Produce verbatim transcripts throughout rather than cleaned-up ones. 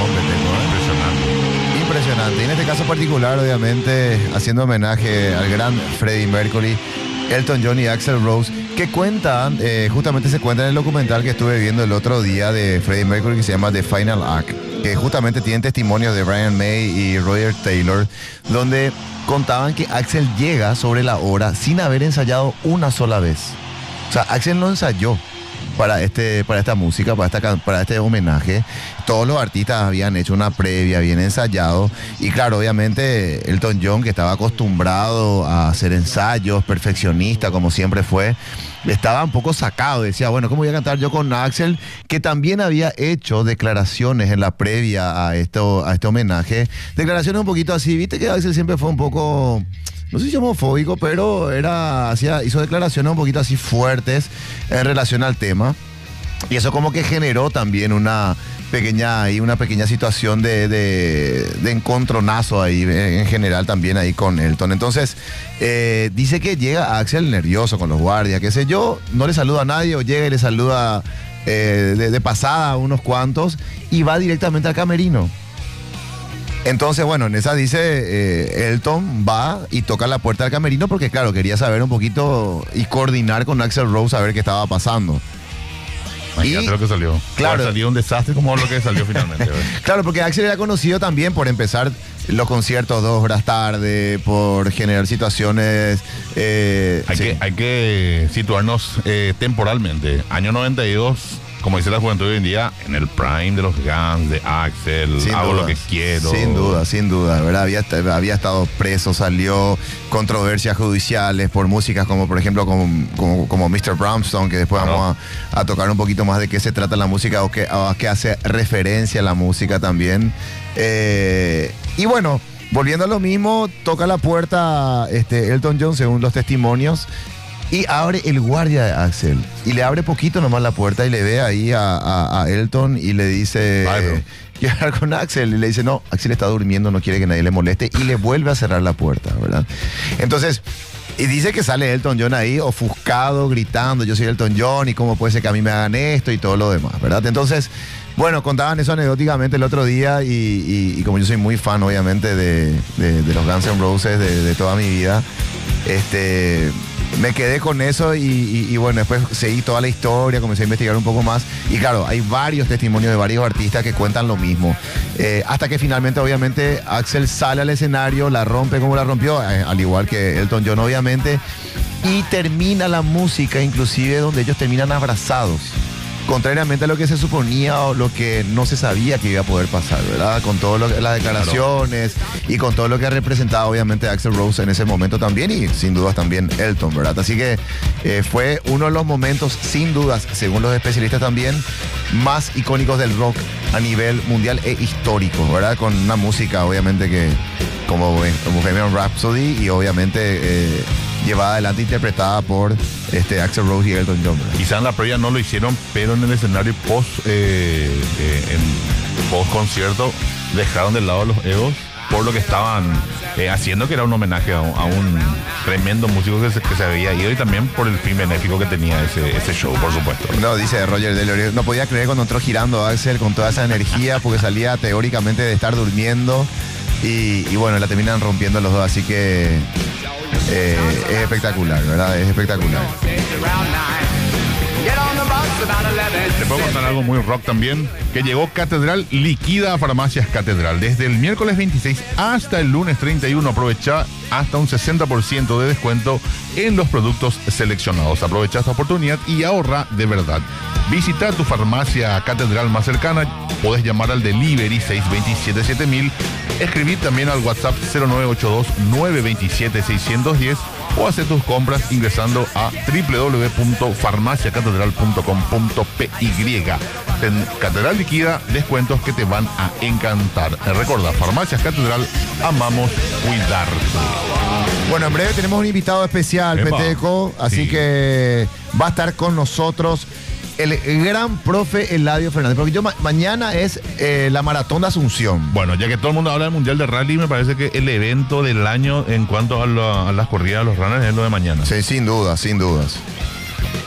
Peteco, ¿eh? Impresionante. Impresionante. Y en este caso particular, obviamente, haciendo homenaje al gran Freddie Mercury, Elton John y Axl Rose, que cuentan, eh, justamente se cuenta en el documental que estuve viendo el otro día de Freddie Mercury, que se llama The Final Act, que justamente tienen testimonios de Brian May y Roger Taylor, donde contaban que Axl llega sobre la hora sin haber ensayado una sola vez. O sea, Axl no ensayó para, este, para esta música, para, esta, para este homenaje. Todos los artistas habían hecho una previa, bien ensayado. Y claro, obviamente Elton John, que estaba acostumbrado a hacer ensayos, perfeccionista como siempre fue, estaba un poco sacado. Decía, bueno, ¿cómo voy a cantar yo con Axl? Que también había hecho declaraciones en la previa a, esto, a este homenaje. Declaraciones un poquito así, viste que Axl siempre fue un poco... no sé si homofóbico, pero era, hacía, hizo declaraciones un poquito así fuertes en relación al tema. Y eso como que generó también una pequeña, ahí, una pequeña situación de, de, de encontronazo ahí en general también ahí con Elton. Entonces, eh, dice que llega Axl nervioso con los guardias, qué sé yo, no le saluda a nadie o llega y le saluda eh, de, de pasada a unos cuantos y va directamente al camerino. Entonces, bueno, en esa dice, eh, Elton va y toca la puerta del camerino porque, claro, quería saber un poquito y coordinar con Axl Rose a ver qué estaba pasando. Imagínate lo que salió. Claro. Salió un desastre como lo que salió finalmente. Claro, porque Axl era conocido también por empezar los conciertos dos horas tarde, por generar situaciones... Eh, hay, sí. que, hay que situarnos eh, temporalmente. Año noventa y dos... como dice la juventud hoy en día, en el prime de los Guns, de Axl, sin hago duda, lo que quiero. Sin duda, sin duda, ¿verdad? Había, había estado preso, salió controversias judiciales por músicas como, por ejemplo, como, como, como mister Brownstone, que después Claro. vamos a, a tocar un poquito más de qué se trata la música o qué, a qué hace referencia a la música también. Eh, y bueno, volviendo a lo mismo, toca la puerta este, Elton John, según los testimonios, y abre el guardia de Axl. Y le abre poquito nomás la puerta y le ve ahí a, a, a Elton y le dice... Ay, quiero hablar con Axl. Y le dice, no, Axl está durmiendo, no quiere que nadie le moleste. Y le vuelve a cerrar la puerta, ¿verdad? Entonces, y dice que sale Elton John ahí ofuscado, gritando, yo soy Elton John y cómo puede ser que a mí me hagan esto y todo lo demás, ¿verdad? Entonces, bueno, contaban eso anecdóticamente el otro día y, y, y como yo soy muy fan, obviamente, de, de, de los Guns N' Roses de, de toda mi vida, este... me quedé con eso y, y, y bueno, después seguí toda la historia, comencé a investigar un poco más y claro, hay varios testimonios de varios artistas que cuentan lo mismo. Eh, hasta que finalmente, obviamente, Axl sale al escenario, la rompe como la rompió, eh, al igual que Elton John, obviamente, y termina la música, inclusive donde ellos terminan abrazados. Contrariamente a lo que se suponía o lo que no se sabía que iba a poder pasar, ¿verdad? Con todas las declaraciones y con todo lo que ha representado obviamente Axl Rose en ese momento también y sin dudas también Elton, ¿verdad? Así que eh, fue uno de los momentos, sin dudas, según los especialistas también, más icónicos del rock a nivel mundial e histórico, ¿verdad? Con una música obviamente que como, como Bohemian Rhapsody y obviamente... Eh, llevada adelante, interpretada por este, Axl Rose y Elton John, ¿verdad? Quizá en la previa no lo hicieron, pero en el escenario post, eh, eh, en post concierto dejaron de lado los egos por lo que estaban eh, haciendo, que era un homenaje a un, a un tremendo músico que se, que se había ido y también por el fin benéfico que tenía ese, ese show, por supuesto. No, dice Roger Taylor, no podía creer cuando entró girando Axl con toda esa energía porque salía teóricamente de estar durmiendo y, y bueno, la terminan rompiendo los dos, así que eh, es espectacular, ¿verdad? Es espectacular. Te puedo contar algo muy rock también, que llegó Catedral liquida a Farmacias Catedral. Desde el miércoles veintiséis hasta el lunes treinta y uno aprovecha hasta un sesenta por ciento de descuento en los productos seleccionados. Aprovecha esta oportunidad y ahorra de verdad. Visita tu farmacia Catedral más cercana, podés llamar al delivery seis dos siete siete mil, escribir también al WhatsApp cero nueve ocho dos nueve dos siete seis uno cero o hacer tus compras ingresando a doble u doble u doble u punto farmacia catedral punto com punto p y. En Catedral liquida descuentos que te van a encantar. Recuerda, Farmacias Catedral, amamos cuidarte. Bueno, en breve tenemos un invitado especial, Epa. Peteco, así Sí. que va a estar con nosotros el gran profe Eladio Fernández, porque yo ma- mañana es eh, la maratón de Asunción. Bueno, ya que todo el mundo habla del Mundial de Rally, me parece que el evento del año en cuanto a, la- a las corridas de los runners es lo de mañana. Sí, sin dudas, sin dudas.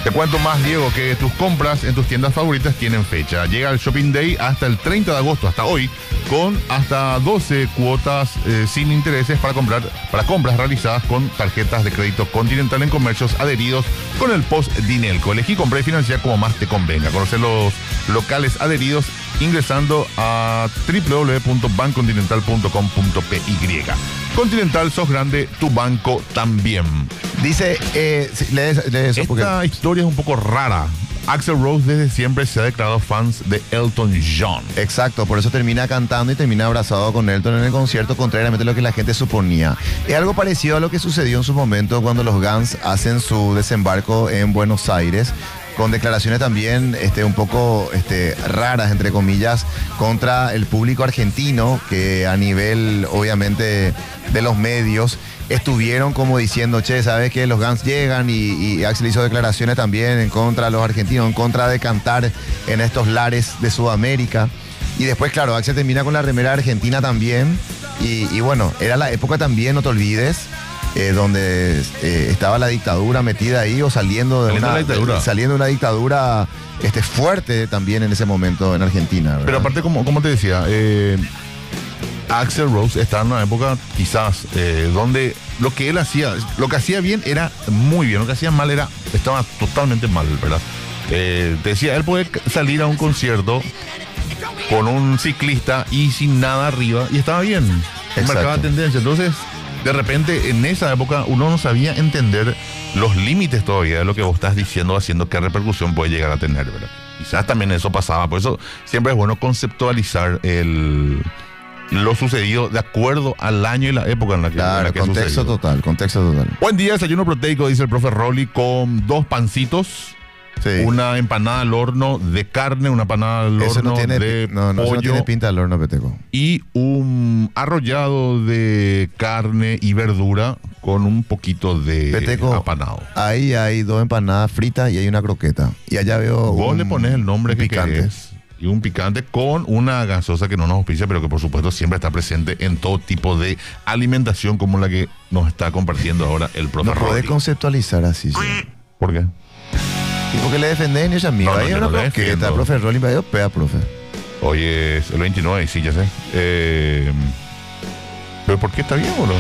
Te cuento más, Diego, que tus compras en tus tiendas favoritas tienen fecha. Llega el Shopping Day hasta el treinta de agosto, hasta hoy, con hasta doce cuotas eh, sin intereses para comprar para compras realizadas con tarjetas de crédito Continental en comercios adheridos con el post Dinelco. Elegí, comprar y financiar como más te convenga. Conocer los locales adheridos ingresando a doble u doble u doble u punto banco continental punto com punto p y. Continental, sos grande, tu banco también. Dice, eh, sí, lee, lee eso. Esta porque... historia es un poco rara. Axl Rose desde siempre se ha declarado fans de Elton John. Exacto, por eso termina cantando y termina abrazado con Elton en el concierto, contrariamente a lo que la gente suponía. Es algo parecido a lo que sucedió en su momento cuando los Guns hacen su desembarco en Buenos Aires, con declaraciones también este, un poco este, raras, entre comillas, contra el público argentino, que a nivel, obviamente, de los medios, estuvieron como diciendo, che, ¿sabes qué? Los Guns llegan, y, y Axl hizo declaraciones también en contra de los argentinos, en contra de cantar en estos lares de Sudamérica. Y después, claro, Axl termina con la remera argentina también. Y, y bueno, era la época también, no te olvides, Eh, donde eh, estaba la dictadura metida ahí, o saliendo de saliendo una de la dictadura. saliendo de una dictadura este, fuerte también en ese momento en Argentina, ¿verdad? Pero aparte, como, como te decía, eh, Axl Rose está en una época quizás eh, donde lo que él hacía, lo que hacía bien era muy bien, lo que hacía mal era, estaba totalmente mal, ¿verdad? Eh, te decía, él puede salir a un concierto con un ciclista y sin nada arriba y estaba bien. Él marcaba tendencia. Entonces, de repente, en esa época, uno no sabía entender los límites todavía de lo que vos estás diciendo, haciendo qué repercusión puede llegar a tener, ¿verdad? Quizás también eso pasaba. Por eso siempre es bueno conceptualizar el, lo sucedido de acuerdo al año y la época en la que, claro, en la que contexto sucedió. total, contexto total. Buen día, desayuno proteico, dice el profe Rolly, con dos pancitos. Sí. Una empanada al horno de carne, una empanada al horno eso no tiene, de no, no, pollo. Eso no tiene pinta al horno, Peteco. Y un arrollado de carne y verdura con un poquito de Peteco, apanado. Ahí hay dos empanadas fritas y hay una croqueta. Y allá veo Vos un, le pones el nombre que picante. querés. Y un picante con una gaseosa que no nos auspicia, pero que por supuesto siempre está presente en todo tipo de alimentación como la que nos está compartiendo ahora el profe No podés conceptualizar así, ¿sí? ¿Por qué? ¿Y por qué le defendés ni ella misma? No, no, Ahí yo una no le croqueta, defiendo. profe Rolling, me dio pea, profe. Hoy es el veintinueve, sí, ya sé. Eh, ¿Pero por qué está bien, boludo?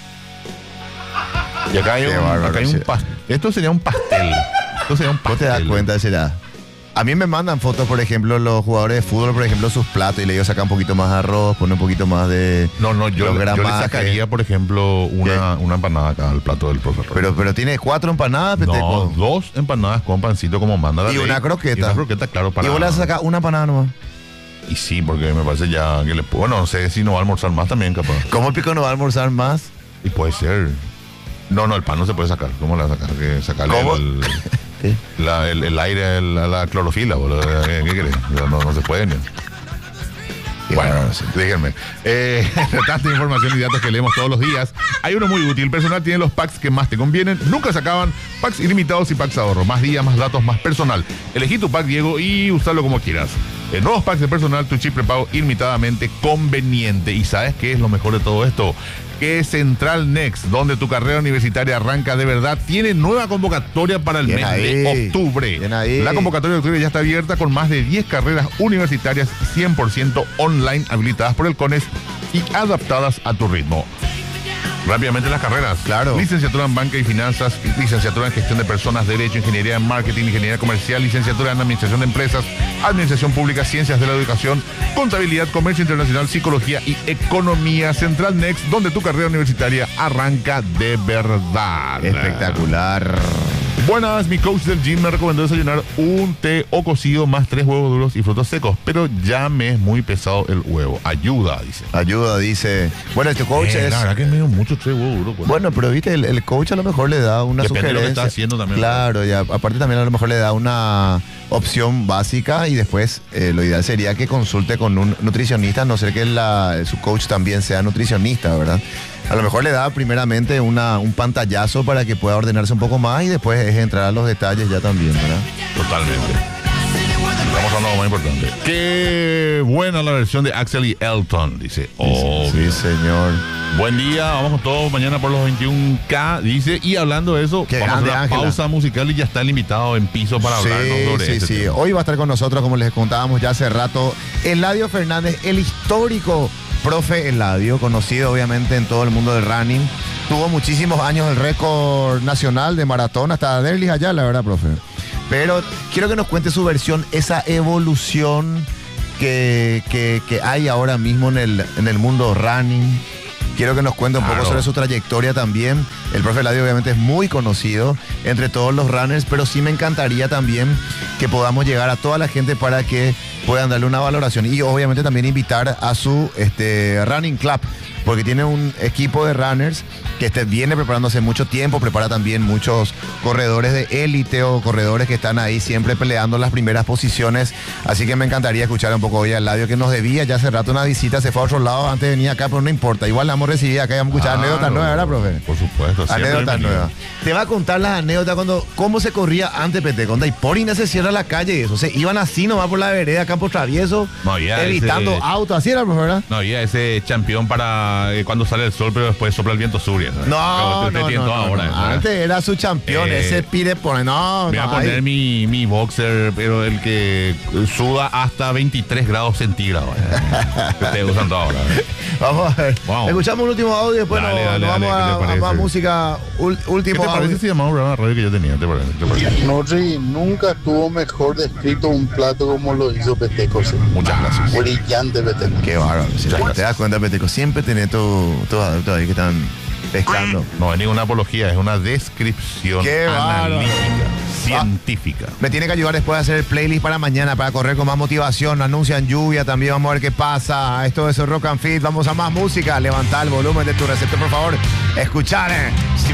Y acá hay Qué un, bárbaro, acá hay un sí. pastel. Esto sería un pastel. Esto sería un ¿Vos te pastel. das cuenta, será? A mí me mandan fotos, por ejemplo, los jugadores de fútbol, por ejemplo, sus platos, y le digo, saca un poquito más de arroz, pone un poquito más de... No, no, yo, los le- yo le gramajes. sacaría, por ejemplo, una, una empanada acá al plato del profesor. Pero, pero tiene cuatro empanadas, no, Peteco. dos empanadas con pancito como manda la Y ley. una croqueta. Y una croqueta, claro, para... Y vos le vas a sacar una empanada nomás. Y sí, porque me parece ya que le... Bueno, no sé si no va a almorzar más también, capaz. ¿Cómo el pico no va a almorzar más? Y puede ser. No, no, el pan no se puede sacar. ¿Cómo le vas a sacar? Que sacarle ¿Cómo? el... ¿Qué? La, el, el aire, el- la, la clorofila, boludo. ¿Qué, qué querés? No, no, no se puede. Ni. Qué Bueno, bárbaro, sí. díganme. Eh, tanta información y datos que leemos todos los días. Hay uno muy útil. El personal tiene los packs que más te convienen. Nunca se acaban. Packs ilimitados y packs ahorro. Más días, más datos, más personal. Elegí tu pack, Diego, y usarlo como quieras. En nuevos packs de personal, tu chip prepago ilimitadamente conveniente. ¿Y sabes qué es lo mejor de todo esto? Que Central Next, donde tu carrera universitaria arranca de verdad, tiene nueva convocatoria para el Bien mes ahí. de octubre. Bien ahí. La convocatoria de octubre ya está abierta con más de diez carreras universitarias cien por ciento online habilitadas por el CONES y adaptadas a tu ritmo. Rápidamente las carreras. Claro. Licenciatura en Banca y Finanzas, licenciatura en Gestión de Personas, Derecho, Ingeniería en Marketing, Ingeniería Comercial, licenciatura en Administración de Empresas, Administración Pública, Ciencias de la Educación, Contabilidad, Comercio Internacional, Psicología y Economía. Central Next, donde tu carrera universitaria arranca de verdad. Espectacular. Buenas, mi coach del gym me recomendó desayunar un té o cocido más tres huevos duros y frutos secos, pero ya me es muy pesado el huevo. Ayuda, dice. Ayuda, dice. Bueno, este coach Eh, es... la verdad que me dio mucho tres huevos duros. pues. Bueno, pero viste, el, el coach a lo mejor le da una Depende de lo que sugerencia. está haciendo también. Claro, y a- aparte también a lo mejor le da una opción básica, y después eh, lo ideal sería que consulte con un nutricionista, a no ser que la, su coach también sea nutricionista, ¿verdad? A lo mejor le da primeramente una, un pantallazo para que pueda ordenarse un poco más, y después es entrar a los detalles ya también, ¿verdad? Totalmente. Estamos hablando de lo más importante. Qué buena la versión de Axel y Elton, dice. Oh, sí, señor. Buen día, vamos con todo mañana por los veintiún K, dice. Y hablando de eso, Qué vamos grande, a hacer una Ángela. pausa musical y ya está el invitado en piso para Sí, hablarnos sobre sí, este sí. tema. Hoy va a estar con nosotros, como les contábamos ya hace rato, Eladio Fernández, el histórico profe Eladio, conocido obviamente en todo el mundo del running. Tuvo muchísimos años el récord nacional de maratón, hasta Derlis allá, la verdad, profe. Pero quiero que nos cuente su versión, esa evolución que, que, que hay ahora mismo en el, en el mundo running. Quiero que nos cuente un Claro. poco sobre su trayectoria también. El profe Eladio obviamente es muy conocido entre todos los runners, pero sí me encantaría también que podamos llegar a toda la gente para que puedan darle una valoración. Y obviamente también invitar a su este, running club, porque tiene un equipo de runners que este, viene preparando hace mucho tiempo, prepara también muchos corredores de élite o corredores que están ahí siempre peleando las primeras posiciones. Así que me encantaría escuchar un poco hoy a Eladio, que nos debía ya hace rato una visita, se fue a otro lado, antes venía acá, pero no importa. Igual la hemos recibido acá y vamos a escuchar Claro, anécdotas nuevas, ¿verdad, profe? Por supuesto, siempre Anécdotas bienvenido. nuevas. Te va a contar las anécdotas cuando cómo se corría antes, Pete. Cuando Iporina se cierra la calle y eso. Se iban así nomás por la vereda, Campo Travieso, No había evitando ese- autos. Así era, profe, ¿verdad? No, y ese campeón para eh, cuando sale el sol, pero después sopla el viento sur. ya sabes. No, Pero te- te no, tiento no, no, ahora, no. ¿verdad? Antes era su campeón, Eh, ese pide por... No, Me voy a no, poner ay. mi, mi boxer, pero el que suda hasta veintitrés grados centígrados. ¿eh? Que ustedes usan todo ahora. ¿eh? Vamos a ver. Vamos. Escuchamos un último audio y después Dale, nos, dale, nos dale, vamos ¿qué te a, a parece? más música. Ul- ¿Qué último te parece audio. si llamaba un programa de radio que yo tenía? ¿Te parece? ¿Te parece? Notri, nunca estuvo mejor descrito un plato como lo hizo Peteco. Sí. Muchas gracias. Brillante Peteco. Qué bárbaro. Si Muchas te gracias. das cuenta, Peteco, siempre tenés tus tu adultos ahí que están pescando. No es ninguna apología, es una descripción Qué bárbaro. analítica, científica. Me tiene que ayudar después a hacer el playlist para mañana, para correr con más motivación. Anuncian lluvia también, vamos a ver qué pasa. Esto es Rock and Fit, vamos a más música. Levanta el volumen de tu receptor, por favor. Escuchar, eh.